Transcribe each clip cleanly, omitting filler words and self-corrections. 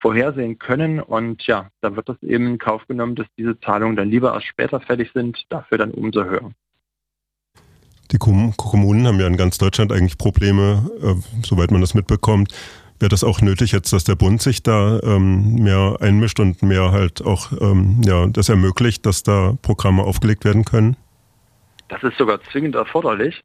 vorhersehen können. Und ja, da wird das eben in Kauf genommen, dass diese Zahlungen dann lieber erst später fällig sind, dafür dann umso höher. Die Kommunen haben ja in ganz Deutschland eigentlich Probleme, soweit man das mitbekommt. Wäre das auch nötig jetzt, dass der Bund sich da mehr einmischt und mehr halt auch das ermöglicht, dass da Programme aufgelegt werden können? Das ist sogar zwingend erforderlich.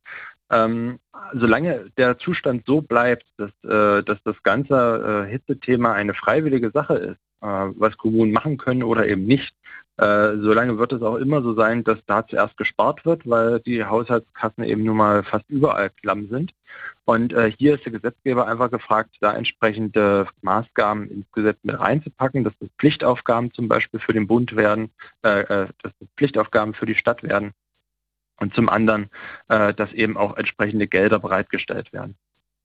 Solange der Zustand so bleibt, dass das ganze Hitzethema eine freiwillige Sache ist, was Kommunen machen können oder eben nicht, solange wird es auch immer so sein, dass da zuerst gespart wird, weil die Haushaltskassen eben nun mal fast überall klamm sind. Und hier ist der Gesetzgeber einfach gefragt, da entsprechende Maßgaben ins Gesetz mit reinzupacken, dass das Pflichtaufgaben zum Beispiel für den Bund werden, dass das Pflichtaufgaben für die Stadt werden. Und zum anderen, dass eben auch entsprechende Gelder bereitgestellt werden.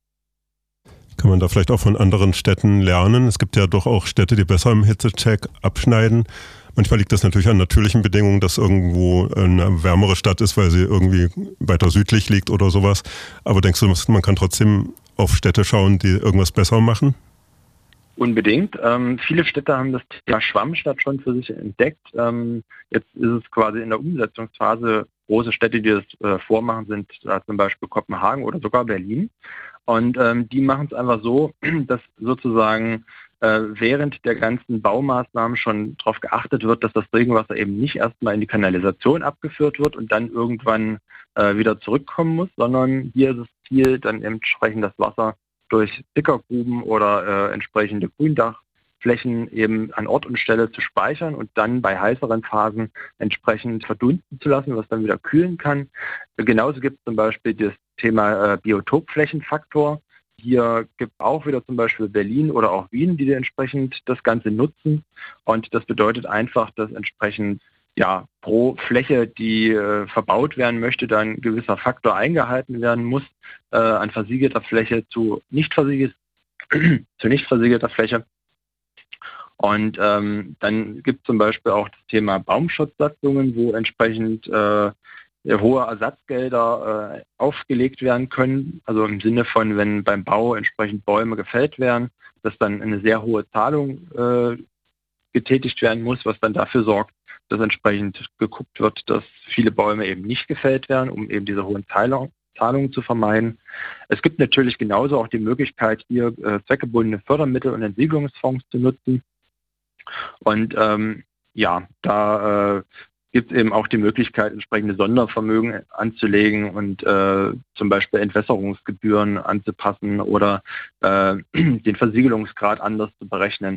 Kann man da vielleicht auch von anderen Städten lernen? Es gibt ja doch auch Städte, die besser im Hitzecheck abschneiden. Manchmal liegt das natürlich an natürlichen Bedingungen, dass irgendwo eine wärmere Stadt ist, weil sie irgendwie weiter südlich liegt oder sowas. Aber denkst du, man kann trotzdem auf Städte schauen, die irgendwas besser machen? Unbedingt. Viele Städte haben das Thema Schwammstadt schon für sich entdeckt. Jetzt ist es quasi in der Umsetzungsphase. Große Städte, die das vormachen, sind zum Beispiel Kopenhagen oder sogar Berlin. Und die machen es einfach so, dass sozusagen während der ganzen Baumaßnahmen schon darauf geachtet wird, dass das Regenwasser eben nicht erstmal in die Kanalisation abgeführt wird und dann irgendwann wieder zurückkommen muss, sondern hier ist das Ziel, dann entsprechend das Wasser durch Pickergruben oder entsprechende Gründachflächen eben an Ort und Stelle zu speichern und dann bei heißeren Phasen entsprechend verdunsten zu lassen, was dann wieder kühlen kann. Genauso gibt es zum Beispiel das Thema Biotopflächenfaktor. Hier gibt es auch wieder zum Beispiel Berlin oder auch Wien, die entsprechend das Ganze nutzen. Und das bedeutet einfach, dass entsprechend pro Fläche, die verbaut werden möchte, dann ein gewisser Faktor eingehalten werden muss, an versiegelter Fläche zu nicht versiegelter Fläche. Und dann gibt es zum Beispiel auch das Thema Baumschutzsatzungen, wo entsprechend hohe Ersatzgelder aufgelegt werden können. Also im Sinne von, wenn beim Bau entsprechend Bäume gefällt werden, dass dann eine sehr hohe Zahlung getätigt werden muss, was dann dafür sorgt, dass entsprechend geguckt wird, dass viele Bäume eben nicht gefällt werden, um eben diese hohen Zahlungen zu vermeiden. Es gibt natürlich genauso auch die Möglichkeit, hier zweckgebundene Fördermittel und Entsiegelungsfonds zu nutzen. Und da gibt es eben auch die Möglichkeit, entsprechende Sondervermögen anzulegen und zum Beispiel Entwässerungsgebühren anzupassen oder den Versiegelungsgrad anders zu berechnen.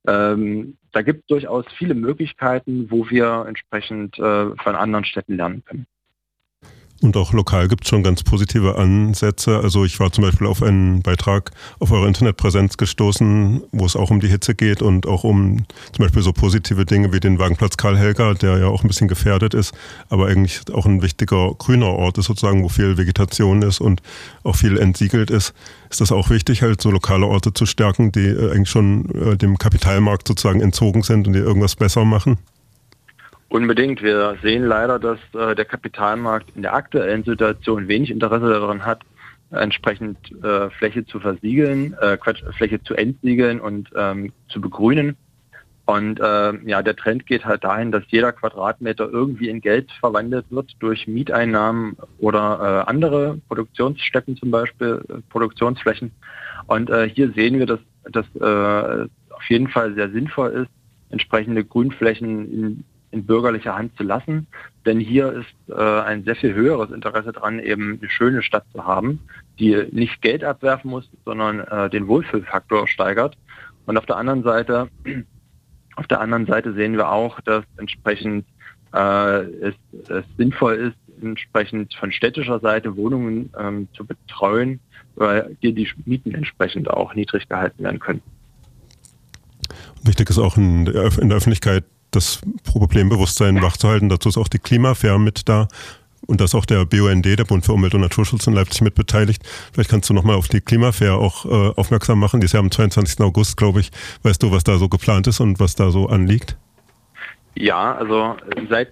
Da gibt es durchaus viele Möglichkeiten, wo wir entsprechend von anderen Städten lernen können. Und auch lokal gibt es schon ganz positive Ansätze. Also ich war zum Beispiel auf einen Beitrag auf eurer Internetpräsenz gestoßen, wo es auch um die Hitze geht und auch um zum Beispiel so positive Dinge wie den Wagenplatz Karl-Helga, der ja auch ein bisschen gefährdet ist, aber eigentlich auch ein wichtiger grüner Ort ist sozusagen, wo viel Vegetation ist und auch viel entsiegelt ist. Ist das auch wichtig, halt so lokale Orte zu stärken, die eigentlich schon dem Kapitalmarkt sozusagen entzogen sind und die irgendwas besser machen? Unbedingt. Wir sehen leider, dass der Kapitalmarkt in der aktuellen Situation wenig Interesse daran hat, entsprechend Fläche zu versiegeln, Fläche zu entsiegeln und zu begrünen. Und der Trend geht halt dahin, dass jeder Quadratmeter irgendwie in Geld verwandelt wird durch Mieteinnahmen oder andere Produktionsstätten, zum Beispiel Produktionsflächen. Und hier sehen wir, dass das auf jeden Fall sehr sinnvoll ist, entsprechende Grünflächen in bürgerlicher Hand zu lassen, denn hier ist ein sehr viel höheres Interesse dran, eben eine schöne Stadt zu haben, die nicht Geld abwerfen muss, sondern den Wohlfühlfaktor steigert. Und auf der anderen Seite sehen wir auch, dass entsprechend es sinnvoll ist, entsprechend von städtischer Seite Wohnungen zu betreuen, weil hier die Mieten entsprechend auch niedrig gehalten werden können. Wichtig ist auch in der Öffentlichkeit, das Problembewusstsein wachzuhalten. Dazu ist auch die Klimafair mit da und da ist auch der BUND, der Bund für Umwelt und Naturschutz in Leipzig, mit beteiligt. Vielleicht kannst du nochmal auf die Klimafair auch aufmerksam machen. Die ist ja am 22. August, glaube ich. Weißt du, was da so geplant ist und was da so anliegt? Ja, also seit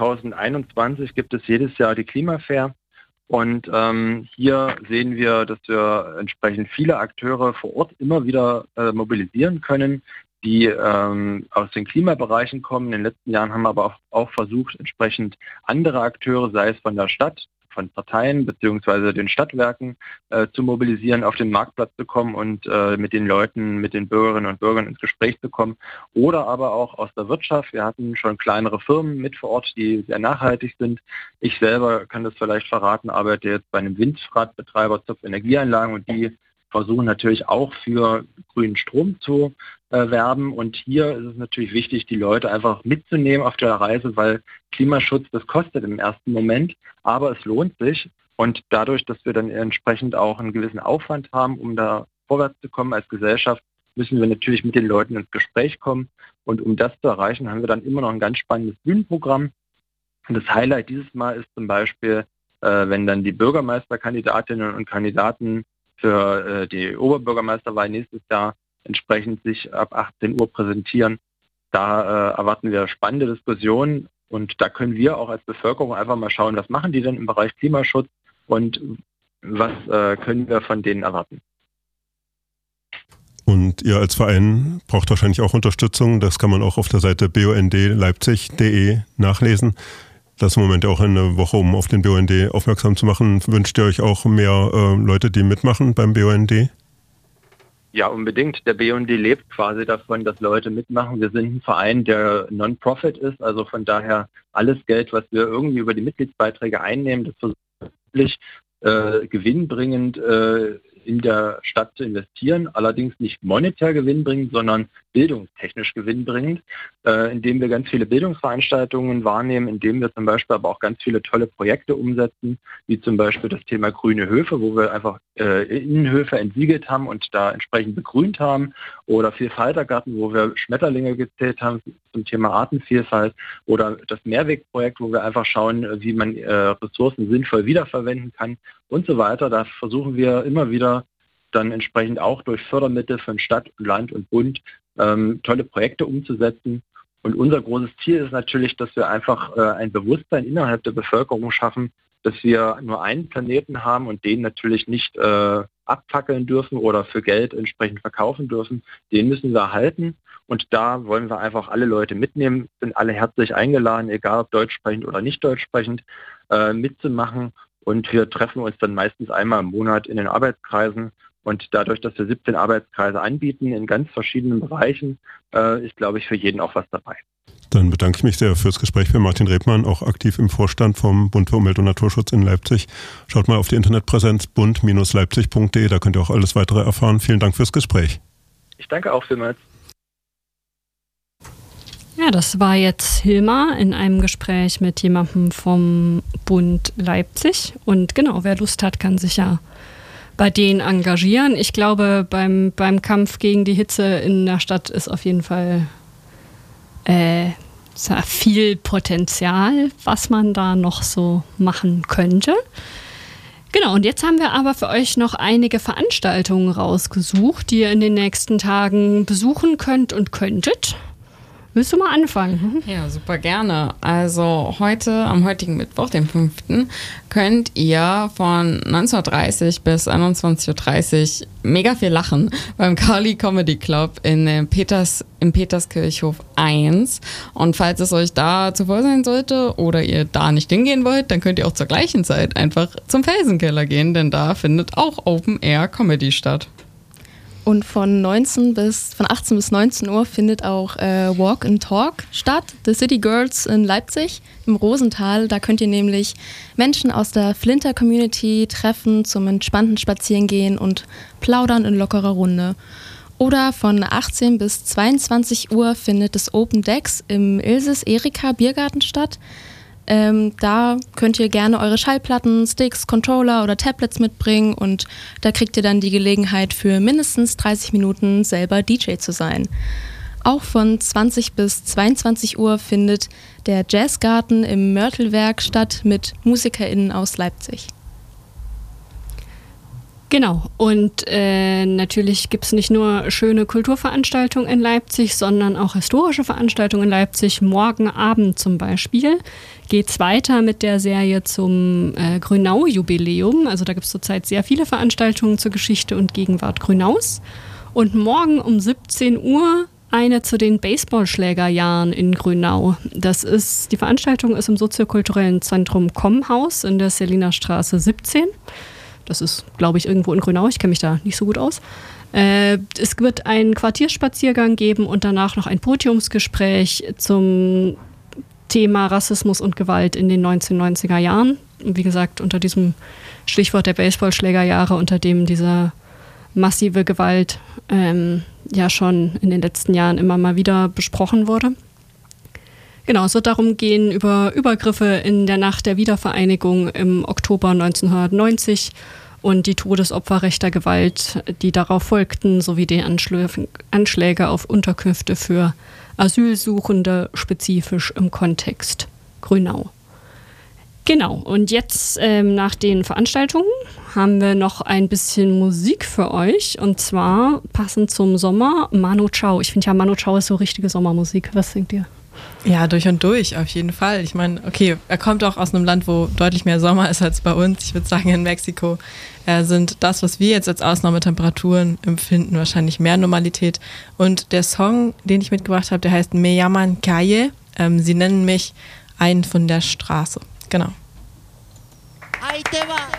2021 gibt es jedes Jahr die Klimafair. Und hier sehen wir, dass wir entsprechend viele Akteure vor Ort immer wieder mobilisieren können, die aus den Klimabereichen kommen. In den letzten Jahren haben wir aber auch versucht, entsprechend andere Akteure, sei es von der Stadt, von Parteien bzw. den Stadtwerken zu mobilisieren, auf den Marktplatz zu kommen und mit den Leuten, mit den Bürgerinnen und Bürgern ins Gespräch zu kommen. Oder aber auch aus der Wirtschaft. Wir hatten schon kleinere Firmen mit vor Ort, die sehr nachhaltig sind. Ich selber kann das vielleicht verraten, arbeite jetzt bei einem Windradbetreiber Zopf Energieanlagen und die versuchen natürlich auch für grünen Strom zu werben. Und hier ist es natürlich wichtig, die Leute einfach mitzunehmen auf der Reise, weil Klimaschutz, das kostet im ersten Moment, aber es lohnt sich. Und dadurch, dass wir dann entsprechend auch einen gewissen Aufwand haben, um da vorwärts zu kommen als Gesellschaft, müssen wir natürlich mit den Leuten ins Gespräch kommen. Und um das zu erreichen, haben wir dann immer noch ein ganz spannendes Bühnenprogramm. Und das Highlight dieses Mal ist zum Beispiel, wenn dann die Bürgermeisterkandidatinnen und Kandidaten für die Oberbürgermeisterwahl nächstes Jahr entsprechend sich ab 18 Uhr präsentieren. Da erwarten wir spannende Diskussionen und da können wir auch als Bevölkerung einfach mal schauen, was machen die denn im Bereich Klimaschutz und was können wir von denen erwarten. Und ihr als Verein braucht wahrscheinlich auch Unterstützung. Das kann man auch auf der Seite bundleipzig.de nachlesen. Das ist im Moment auch eine Woche, um auf den BUND aufmerksam zu machen. Wünscht ihr euch auch mehr Leute, die mitmachen beim BUND? Ja, unbedingt. Der BUND lebt quasi davon, dass Leute mitmachen. Wir sind ein Verein, der Non-Profit ist. Also von daher alles Geld, was wir irgendwie über die Mitgliedsbeiträge einnehmen, das versuchen wir wirklich gewinnbringend in der Stadt zu investieren, allerdings nicht monetär gewinnbringend, sondern bildungstechnisch gewinnbringend, indem wir ganz viele Bildungsveranstaltungen wahrnehmen, indem wir zum Beispiel aber auch ganz viele tolle Projekte umsetzen, wie zum Beispiel das Thema grüne Höfe, wo wir einfach Innenhöfe entsiegelt haben und da entsprechend begrünt haben, oder Vielfaltergarten, wo wir Schmetterlinge gezählt haben zum Thema Artenvielfalt, oder das Mehrwegprojekt, wo wir einfach schauen, wie man Ressourcen sinnvoll wiederverwenden kann und so weiter. Da versuchen wir immer wieder dann entsprechend auch durch Fördermittel von Stadt, Land und Bund tolle Projekte umzusetzen. Und unser großes Ziel ist natürlich, dass wir einfach ein Bewusstsein innerhalb der Bevölkerung schaffen, dass wir nur einen Planeten haben und den natürlich nicht abfackeln dürfen oder für Geld entsprechend verkaufen dürfen. Den müssen wir erhalten. Und da wollen wir einfach alle Leute mitnehmen, sind alle herzlich eingeladen, egal ob deutsch sprechend oder nicht deutsch sprechend, mitzumachen. Und wir treffen uns dann meistens einmal im Monat in den Arbeitskreisen. Und dadurch, dass wir 17 Arbeitskreise anbieten in ganz verschiedenen Bereichen, ist, glaube ich, für jeden auch was dabei. Dann bedanke ich mich sehr fürs Gespräch für Martin Rebmann, auch aktiv im Vorstand vom Bund für Umwelt und Naturschutz in Leipzig. Schaut mal auf die Internetpräsenz bund-leipzig.de, da könnt ihr auch alles weitere erfahren. Vielen Dank fürs Gespräch. Ich danke auch vielmals. Ja, das war jetzt Hilmar in einem Gespräch mit jemandem vom Bund Leipzig. Und genau, wer Lust hat, kann sich ja bei denen engagieren. Ich glaube, beim Kampf gegen die Hitze in der Stadt ist auf jeden Fall viel Potenzial, was man da noch so machen könnte. Genau, und jetzt haben wir aber für euch noch einige Veranstaltungen rausgesucht, die ihr in den nächsten Tagen besuchen könnt und könntet. Willst du mal anfangen? Ja, super gerne. Also am heutigen Mittwoch, dem 5., könnt ihr von 19.30 bis 21.30 Uhr mega viel lachen beim Kali Comedy Club im Peterskirchhof 1. Und falls es euch da zu voll sein sollte oder ihr da nicht hingehen wollt, dann könnt ihr auch zur gleichen Zeit einfach zum Felsenkeller gehen, denn da findet auch Open Air Comedy statt. Und von 18 bis 19 Uhr findet auch Walk and Talk statt. The City Girls in Leipzig im Rosental. Da könnt ihr nämlich Menschen aus der Flinter-Community treffen, zum entspannten Spazierengehen und plaudern in lockerer Runde. Oder von 18 bis 22 Uhr findet das Open Decks im Ilses Erika Biergarten statt. Da könnt ihr gerne eure Schallplatten, Sticks, Controller oder Tablets mitbringen und da kriegt ihr dann die Gelegenheit für mindestens 30 Minuten selber DJ zu sein. Auch von 20 bis 22 Uhr findet der Jazzgarten im Mörtelwerk statt mit MusikerInnen aus Leipzig. Genau, und natürlich gibt es nicht nur schöne Kulturveranstaltungen in Leipzig, sondern auch historische Veranstaltungen in Leipzig. Morgen Abend zum Beispiel geht es weiter mit der Serie zum Grünau-Jubiläum. Also da gibt es zurzeit sehr viele Veranstaltungen zur Geschichte und Gegenwart Grünaus. Und morgen um 17 Uhr eine zu den Baseballschlägerjahren in Grünau. Die Veranstaltung ist im soziokulturellen Zentrum Kommhaus in der Selinerstraße 17. Das ist, glaube ich, irgendwo in Grünau. Ich kenne mich da nicht so gut aus. Es wird einen Quartierspaziergang geben und danach noch ein Podiumsgespräch zum Thema Rassismus und Gewalt in den 1990er Jahren. Wie gesagt, unter diesem Stichwort der Baseballschlägerjahre, unter dem diese massive Gewalt ja schon in den letzten Jahren immer mal wieder besprochen wurde. Genau, es wird darum gehen, über Übergriffe in der Nacht der Wiedervereinigung im Oktober 1990 und die Todesopfer rechter Gewalt, die darauf folgten, sowie die Anschläge auf Unterkünfte für Asylsuchende, spezifisch im Kontext Grünau. Genau, und jetzt nach den Veranstaltungen haben wir noch ein bisschen Musik für euch, und zwar passend zum Sommer Manu Chao. Ich finde ja, Manu Chao ist so richtige Sommermusik. Was denkt ihr? Ja, durch und durch, auf jeden Fall. Ich meine, okay, er kommt auch aus einem Land, wo deutlich mehr Sommer ist als bei uns. Ich würde sagen, in Mexiko sind das, was wir jetzt als Ausnahmetemperaturen empfinden, wahrscheinlich mehr Normalität. Und der Song, den ich mitgebracht habe, der heißt Me llaman Calle. Sie nennen mich einen von der Straße. Genau.